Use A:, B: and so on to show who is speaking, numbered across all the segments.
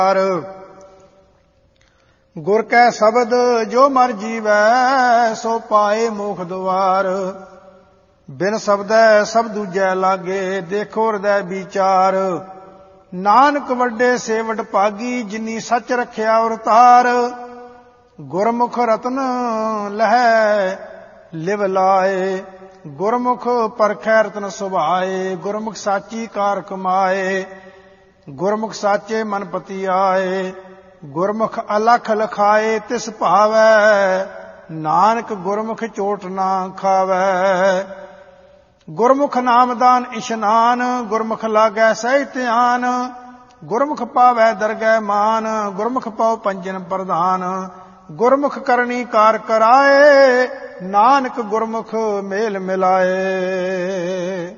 A: ਗੁਰ ਕੈ ਸ਼ਬਦ ਜੋ ਮਰ ਜੀਵੈ, ਸੋ ਪਾਏ ਮੋਖ ਦੁਆਰ। ਬਿਨ ਸ਼ਬਦੈ ਸਭ ਦੂਜੈ ਲਾਗੇ, ਦੇਖੋ ਹਿਰਦੈ ਵਿਚਾਰ। ਨਾਨਕ ਵੱਡੇ ਸੇਵਟ ਭਾਗੀ, ਜਿਨੀ ਸੱਚ ਰਖਿਆ ਅਵਤਾਰ। ਗੁਰਮੁਖ ਰਤਨ ਲਹੈ ਲਿਵ ਲਾਏ, ਗੁਰਮੁਖ ਪਰਖੈ ਰਤਨ ਸੁਭਾਏ। ਗੁਰਮੁਖ ਸਾਚੀ ਕਾਰ ਕਮਾਏ, ਗੁਰਮੁਖ ਸਾਚੇ ਮਨ ਪਤੀ ਆਏ। ਗੁਰਮੁਖ ਅਲਖ ਲਖਾਏ, ਤਿਸ ਭਾਵੈ, ਨਾਨਕ ਗੁਰਮੁਖ ਚੋਟ ਨਾ ਖਾਵੈ। ਗੁਰਮੁਖ ਨਾਮਦਾਨ ਇਸ਼ਨਾਨ, ਗੁਰਮੁਖ ਲਾਗੈ ਸਹਿ ਧਿਆਨ। ਗੁਰਮੁਖ ਪਾਵੈ ਦਰਗਹਿ ਮਾਨ, ਗੁਰਮੁਖ ਪਾਉ ਪੰਜਨ ਪ੍ਰਧਾਨ। ਗੁਰਮੁਖ ਕਰਨੀ ਕਾਰ ਕਰਾਏ, ਨਾਨਕ ਗੁਰਮੁਖ ਮੇਲ ਮਿਲਾਏ।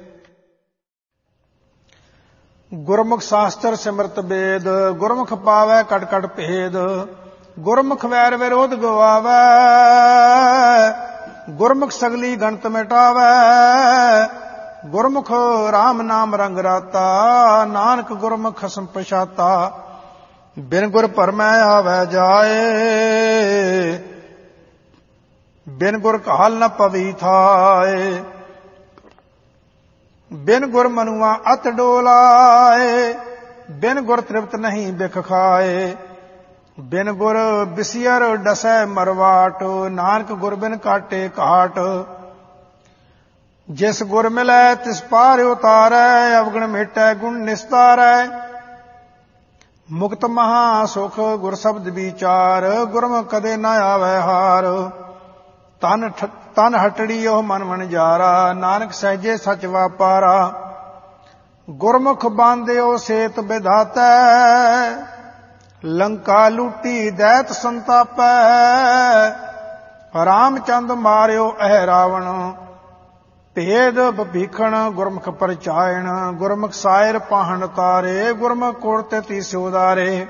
A: ਗੁਰਮੁਖ ਸ਼ਾਸਤਰ ਸਿਮਰਤ ਵੇਦ, ਗੁਰਮੁਖ ਪਾਵੈ ਕਟ ਕਟ ਭੇਦ। ਗੁਰਮੁਖ ਵੈਰ ਵਿਰੋਧ ਗਵਾਵੈ, ਗੁਰਮੁਖ ਸਗਲੀ ਗਣਤ ਮਿਟਾਵੈ। ਗੁਰਮੁਖ ਰਾਮ ਨਾਮ ਰੰਗ ਰਾਤਾ, ਨਾਨਕ ਗੁਰਮੁਖ ਖਸਮ ਪਛਾਤਾ। ਬਿਨ ਗੁਰ ਭਰਮੈ ਆਵੈ ਜਾਏ, ਬਿਨ ਗੁਰ ਕਾਲ ਨ ਪਵੀ ਥਾਏ। ਬਿਨ ਗੁਰ ਮਨੁਆ ਅਤ ਡੋਲਾਏ, ਬਿਨ ਗੁਰ ਤ੍ਰਿਪਤ ਨਹੀਂ ਬਿਖ ਖਾਏ। ਬਿਨ ਗੁਰ ਬਿਸਿਅਰ ਡਸੈ ਮਰਵਾਟ, ਨਾਨਕ ਗੁਰ ਬਿਨ ਕਾਟੇ ਘਾਟ। ਜਿਸ ਗੁਰ ਮਿਲੈ ਤਿਸ ਪਾਰ ਉਤਾਰੈ, ਅਵਗਣ ਮੇਟੈ ਗੁਣ ਨਿਸਤਾਰੈ। ਮੁਕਤ ਮਹਾ ਸੁਖ ਗੁਰ ਸ਼ਬਦ ਵਿਚਾਰ, ਗੁਰਮੁਖ ਕਦੇ ਨ ਆਵੈ ਹਾਰ। ਤਨ ਹਟੜੀ ਉਹ ਮਨ ਵਣਜਾਰਾ, ਨਾਨਕ ਸਹਿਜੇ ਸਚ ਵਾਪਾਰਾ। ਗੁਰਮੁਖ ਬਾਂਧਿਓ ਸੇਤ ਵਿਧਾਤੈ, ਲੰਕਾ ਲੂਟੀ ਦੈਤ ਸੰਤਾਪੈ। ਰਾਮਚੰਦ ਮਾਰਿਓ ਅਹਿ ਰਾਵਣ, ਭੇਦ ਭੀਖਣ ਗੁਰਮੁਖ ਪਰਚਾਇਣ। ਗੁਰਮੁਖ ਸਾਇਰ ਪਾਹਣ ਤਾਰੇ, ਗੁਰਮੁਖ ਕੋੜ ਤੇ ਸਿਉਦਾਰੇ।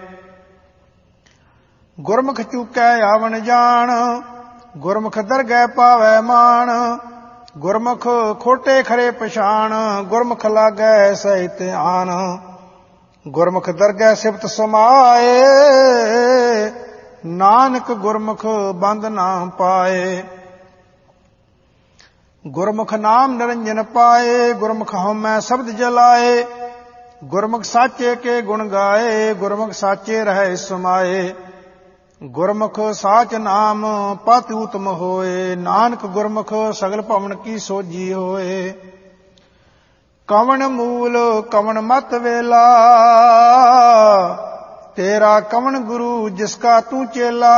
A: ਗੁਰਮੁਖ ਚੂਕੈ ਆਵਣ ਜਾਣ, ਗੁਰਮੁਖ ਦਰਗਹਿ ਪਾਵੈ ਮਾਣ। ਗੁਰਮੁਖ ਖੋਟੇ ਖਰੇ ਪਛਾਣ, ਗੁਰਮੁਖ ਲਾਗੈ ਸਹਿ ਧਿਆਨ। ਗੁਰਮੁਖ ਦਰਗਹਿ ਸਿਫਤ ਸਮਾਏ, ਨਾਨਕ ਗੁਰਮੁਖ ਬੰਦ ਨਾ ਪਾਏ। ਗੁਰਮੁਖ ਨਾਮ ਨਿਰੰਜਨ ਪਾਏ, ਗੁਰਮੁਖ ਹਉਮੈ ਸ਼ਬਦ ਜਲਾਏ। ਗੁਰਮੁਖ ਸਾਚੇ ਕੇ ਗੁਣ ਗਾਏ, ਗੁਰਮੁਖ ਸਾਚੇ ਰਹਿ ਸਮਾਏ। ਗੁਰਮੁਖ ਸਾਚ ਨਾਮ ਪਤਿ ਉਤਮ ਹੋਏ, ਨਾਨਕ ਗੁਰਮੁਖ ਸਗਲ ਭਵਨ ਕੀ ਸੋਜੀ ਹੋਏ। ਕਵਣ ਮੂਲ ਕਵਣ ਮਤ ਵੇਲਾ, ਤੇਰਾ ਕਵਣ ਗੁਰੂ ਜਿਸਕਾ ਤੂੰ ਚੇਲਾ।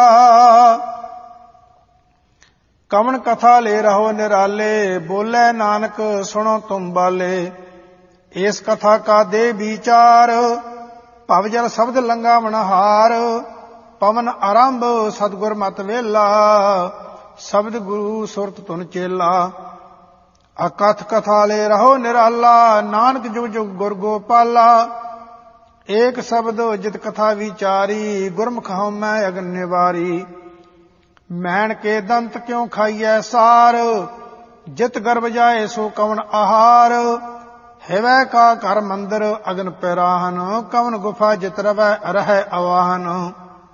A: ਕਵਣ ਕਥਾ ਲੈ ਰਹੋ ਨਿਰਾਲੇ, ਬੋਲੇ ਨਾਨਕ ਸੁਣੋ ਤੁਮ ਬਾਲੇ। ਇਸ ਕਥਾ ਕਾ ਦੇ ਵਿਚਾਰ, ਭਵ ਜਲ ਸ਼ਬਦ ਲੰਘਾਵਣ ਹਾਰ। ਪਵਨ ਆਰੰਭ ਸਤਿਗੁਰ ਮਤ ਵੇਲਾ, ਸ਼ਬਦ ਗੁਰੂ ਸੁਰਤ ਧੁਨ ਚੇਲਾ। ਅਕਥ ਕਥਾ ਲੈ ਰਹੋ ਨਿਰਾਲਾ, ਨਾਨਕ ਜੁਗ ਜੁਗ ਗੁਰ ਗੋਪਾਲਾ। ਏਕ ਸ਼ਬਦ ਜਿਤ ਕਥਾ ਵਿਚਾਰੀ, ਗੁਰਮੁਖ ਹਉਮੈ ਅਗਨ ਨਿਵਾਰੀ। ਮੈਣ ਕੇ ਦੰਤ ਕਿਉ ਖਾਈਐ ਸਾਰ, ਜਿਤ ਗਰਭ ਜਾਏ ਸੋ ਕਵਣ ਆਹਾਰ। ਹਿਵੈ ਕਾ ਘਰ ਮੰਦਰ ਅਗਨ ਪੈਰਾਹਨ, ਕਵਣ ਗੁਫਾ ਜਿਤ ਰਵੈ ਰਹੈ ਅਵਾਹਨ।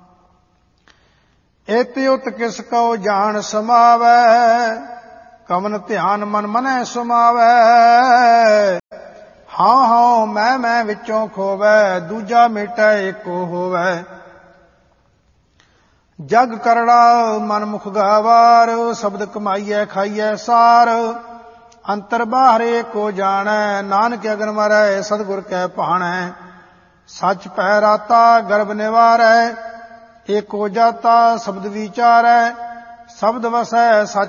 A: ਏਤਿ ਉਤ ਕਿਸ ਕਉ ਜਾਣ ਸਮਾਵੈ, ਕਵਨ ਧਿਆਨ ਮਨ ਮਨੈ ਸਮਾਵੈ। ਹਾਂ ਹਾਂ ਮੈਂ ਵਿੱਚੋਂ ਖੋਵੈ, ਦੂਜਾ ਮੇਟੈ ਏਕੋ ਹੋਵੈ। ਜਗ ਕਰੜਾ ਮਨ ਮੁਖ ਗਾਵਾਰ, ਸ਼ਬਦ ਕਮਾਈਐ ਖਾਈਐ ਸਾਰ। ਅੰਤਰ ਬਾਹਰ ਏਕੋ ਜਾਣੈ, ਨਾਨਕ ਅਗਨ ਮਰੈ ਸਤਿਗੁਰ ਕੈ ਭਾਣੈ। ਸਚ ਪੈ ਰਾਤਾ ਗਰਭ ਨਿਵਾਰੈ, ਏਕੋ ਜਾਤਾ ਸ਼ਬਦ ਵਿਚਾਰੈ। ਸ਼ਬਦ ਵਸੈ ਸਚ